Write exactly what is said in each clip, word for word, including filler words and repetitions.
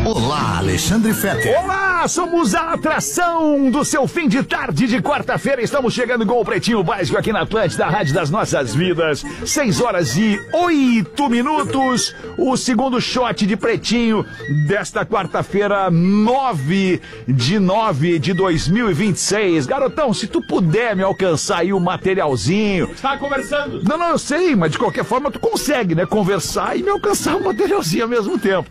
Olá, Alexandre Fetter. Olá, somos a atração do seu fim de tarde de quarta-feira. Estamos chegando com o Pretinho Básico aqui na Atlântida, a Rádio das Nossas Vidas. seis horas e oito minutos. O segundo shot de Pretinho desta quarta-feira, nove de nove de dois mil e vinte e seis. Garotão, se tu puder me alcançar aí o materialzinho. Tá conversando? Não, não, eu sei, mas de qualquer forma tu consegue, né? Conversar e me alcançar o materialzinho ao mesmo tempo.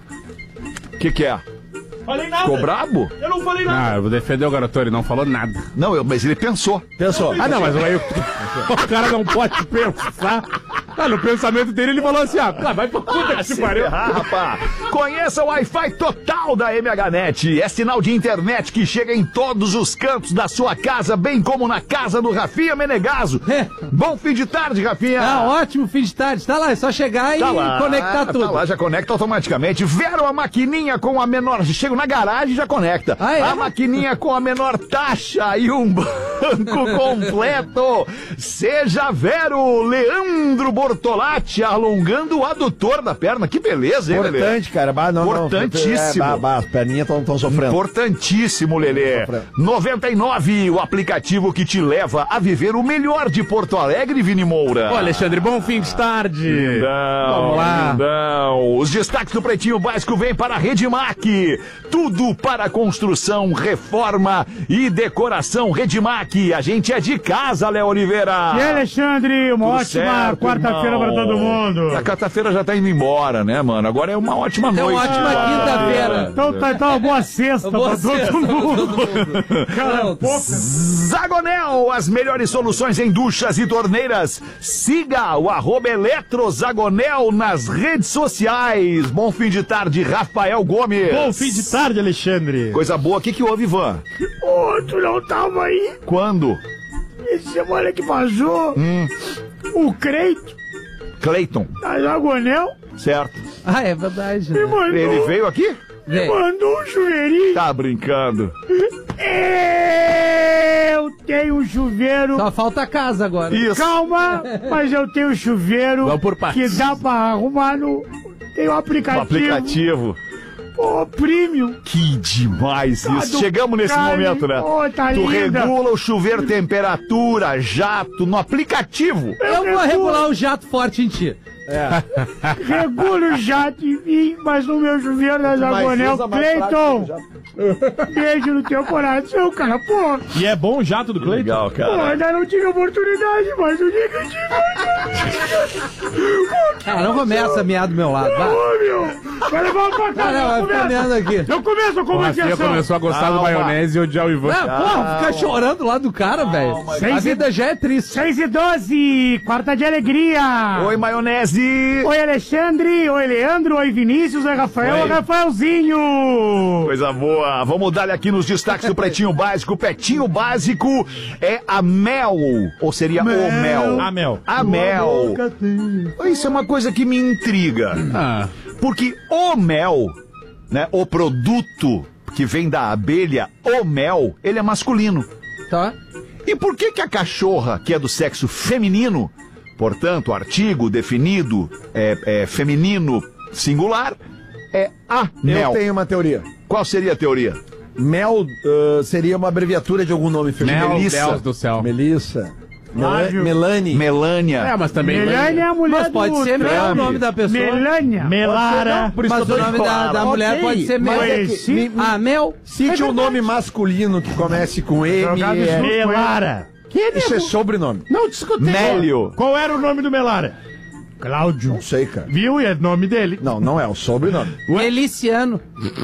O que que é? Falei nada. Ficou brabo? Eu não falei nada. Ah, eu vou defender o garoto, ele não falou nada. Não, eu, mas ele pensou. Pensou. Ah, não, mas aí o, o cara não pode pensar. Ah, no pensamento dele ele falou assim, ah, vai pra puta que se pariu. Ah, rapaz. Conheça o Wi-Fi total da M H Net. É sinal de internet que chega em todos os cantos da sua casa, bem como na casa do Rafinha Menegaso. É. Bom fim de tarde, Rafinha. Ah, ótimo fim de tarde. Tá lá, é só chegar Tá e lá, conectar tudo. Tá lá, já conecta automaticamente. Vero a maquininha com a menor... Chego na garagem e já conecta. Ah, é? A maquininha com a menor taxa e um banco completo. Seja Vero. Leandro Bortolatti alongando o adutor da perna. Que beleza, hein, Lelê? Importante, cara. Bah, não, Importantíssimo. Não, é, bah, bah, as perninhas estão sofrendo. Importantíssimo, Lelê. noventa e nove, o aplicativo que te leva a viver o melhor de Porto Alegre, Vini Moura. Ô, Alexandre, bom fim de tarde. Lindão, Vamos lá. lindão. Os destaques do Pretinho Básico vêm para a Redmac. Tudo para construção, reforma e decoração. Redmac, a gente é de casa, Léo Oliveira. E aí, Alexandre, uma Tudo ótima certo, quarta-feira irmão. pra todo mundo. A quarta-feira já tá indo embora, né, mano? Agora é uma ótima É noite. uma ótima quinta-feira. Então tá, então uma boa sexta Boa pra sexta todo pra mundo. todo mundo. Cara, Não, pouca. Zagonel, as melhores soluções em duchas e torneiras. Siga o arroba Eletrozagonel nas redes sociais. Bom fim de tarde, Rafael Gomes. Bom fim de tarde, Alexandre. Coisa boa, o que que houve, Ivan? Ô, tu não tava aí? Quando? Essa semana que passou, Hum, o Creito, Cleiton, da Zagonel, certo. Ah, é verdade. né? me mandou, Ele veio aqui? Vem. mandou um chuveirinho. Tá brincando. Eu tenho um chuveiro. Só falta a casa agora. Isso. Calma, mas eu tenho um chuveiro Vamos por partes. que dá pra arrumar no... Tem um No aplicativo. aplicativo. Pô, premium. Que demais Tá isso. do Chegamos nesse carne. momento, né? Ô, tá Tu linda. regula o chuveiro, temperatura, jato, no aplicativo. Eu vou regular o jato forte em ti. Regulo o jato em mim, mas no meu chuveiro da Zagonel. Cleiton, beijo no teu coração, cara. Pô, E é bom o jato do Cleiton? Legal, pô, cara. ainda não tive oportunidade, mas o dia que eu tive... Ah, não começa a mear do meu lado. Vai. Ô, meu, vai levar pra Ah, cá. não, vai ficar meando aqui. Eu começo a O Rafinha conversação. começou a gostar do Calma. maionese e odiar o Ivan. Não, porra, ficar chorando lá do cara, velho. A Seis e- vida já é triste. seis e doze, quarta de alegria. Oi, maionese. Oi, Alexandre. Oi, Leandro. Oi, Vinícius. Oi, Rafael. Oi. Oi, Rafaelzinho. Coisa boa. Vamos dar aqui nos destaques do Pretinho Básico. O Pretinho Básico é a Mel. Ou seria o Mel? A Mel. A Mel. Isso é uma coisa que me intriga. Ah, Porque o mel, né, o produto que vem da abelha, o mel, ele é masculino. Tá? E por que que a cachorra, que é do sexo feminino, portanto, artigo definido, é, é feminino singular, é a mel? Eu tenho uma teoria. Qual seria a teoria? Mel uh, seria uma abreviatura de algum nome feminino. Mel, Melissa. Deus do céu. Melissa. Mela- Flávio. Melanie. Melânia. É, mas também... Melânia é a mulher Mas pode do ser Trump. Mel o nome da pessoa. Melânia. Melara. Por isso Mas que eu o tô nome da, falando. da mulher Ok, pode ser Mel. mas é que Sim. me- me- Ah, Mel? Cite um nome masculino que comece com M. Jogado é- junto. Melara. Isso é sobrenome. Não discutei. Mélio. Qual era o nome do Melara? Cláudio. Não sei, cara. Viu? E é nome dele. Não, não é o sobrenome. Meliciano.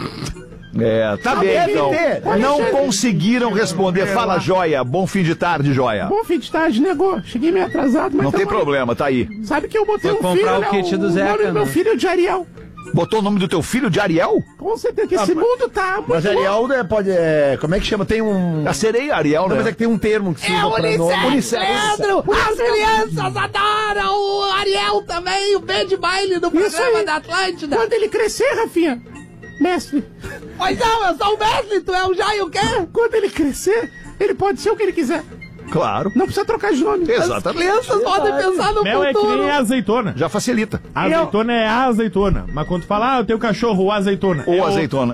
É, tá bem, deve então. ter. Não conseguiram responder. Fala, Joia. Bom fim de tarde, Joia. Bom fim de tarde, negou. Cheguei meio atrasado, mas Não tá tem bom. problema, tá aí. Sabe que eu botei Foi um comprar filho, o né? kit do o Zeca, nome do meu né? filho é de Ariel. Botou o nome do teu filho de Ariel? Com certeza que esse mundo tá muito Mas Ariel é, pode. É, como é que chama? Tem um. A sereia Ariel, Não, mas é né? que tem um termo que se usa pra nome. Leandro, as crianças adoram o Ariel também, o B de baile do programa aí. da Atlântida. Quando ele crescer, Rafinha, mestre, Pois não, eu sou o mestre, tu é o Jair, o quê? quando ele crescer, ele pode ser o que ele quiser. Claro. Não precisa trocar de nome. Exatamente. Crianças podem pensar no Mel é que futuro. nem a azeitona. Já facilita. A azeitona é a azeitona. Mas quando tu fala, ah, eu tenho cachorro, o azeitona. Ou É o- azeitona.